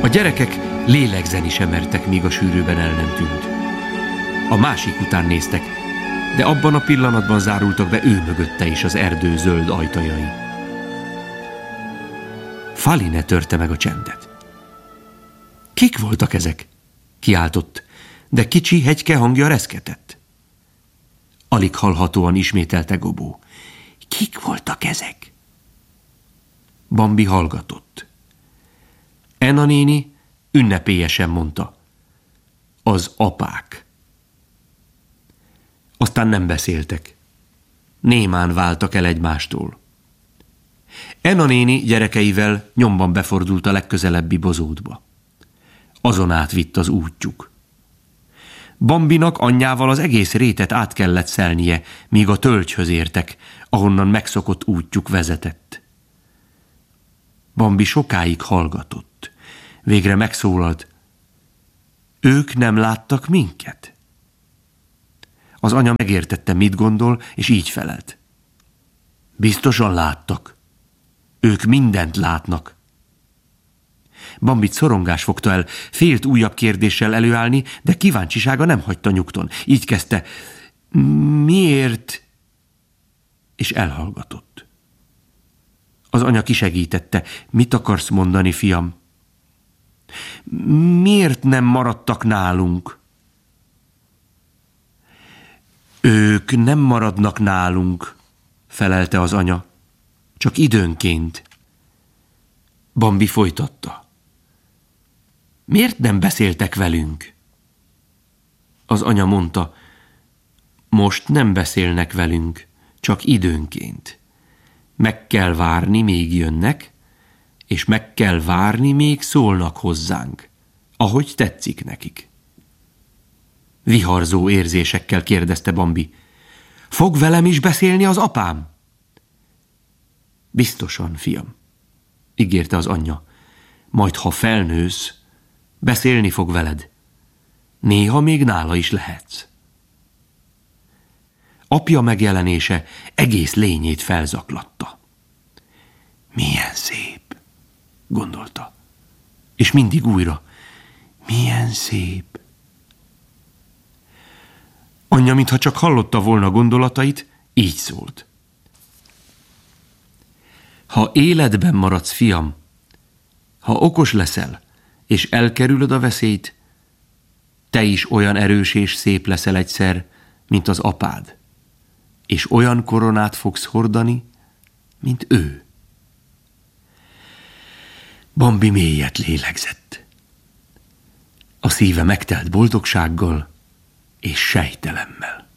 A gyerekek lélegzeni sem mertek, míg a sűrűben el nem tűnt. A másik után néztek, de abban a pillanatban zárultak be ő mögötte is az erdő zöld ajtajai. Faline törte meg a csendet. Kik voltak ezek? Kiáltott, de kicsi hegyke hangja reszketett. Alig hallhatóan ismételte Gobó. Kik voltak ezek? Bambi hallgatott. Enna néni ünnepélyesen mondta. Az apák. Aztán nem beszéltek. Némán váltak el egymástól. Enna néni gyerekeivel nyomban befordult a legközelebbi bozótba. Azon át vitt az útjuk. Bambinak anyjával az egész rétet át kellett szelnie, míg a tölgyhöz értek, ahonnan megszokott útjuk vezetett. Bambi sokáig hallgatott. Végre megszólalt. Ők nem láttak minket? Az anya megértette, mit gondol, és így felelt. Biztosan láttak. Ők mindent látnak. Bambit szorongás fogta el, félt újabb kérdéssel előállni, de kíváncsisága nem hagyta nyugton. Így kezdte. Miért? És elhallgatott. Az anya kisegítette. Mit akarsz mondani, fiam? Miért nem maradtak nálunk? Ők nem maradnak nálunk, felelte az anya. Csak időnként. Bambi folytatta. Miért nem beszéltek velünk? Az anya mondta, most nem beszélnek velünk, csak időnként. Meg kell várni, még jönnek, és meg kell várni, még szólnak hozzánk, ahogy tetszik nekik. Viharzó érzésekkel kérdezte Bambi. Fog velem is beszélni az apám? Biztosan, fiam, ígérte az anyja. Majd, ha felnősz, beszélni fog veled. Néha még nála is lehetsz. Apja megjelenése egész lényét felzaklatta. Milyen szép, gondolta. És mindig újra. Milyen szép. Anyja, mintha csak hallotta volna gondolatait, így szólt. Ha életben maradsz, fiam, ha okos leszel, és elkerülöd a veszélyt, te is olyan erős és szép leszel egyszer, mint az apád, és olyan koronát fogsz hordani, mint ő. Bambi mélyet lélegzett. A szíve megtelt boldogsággal és sejtelemmel.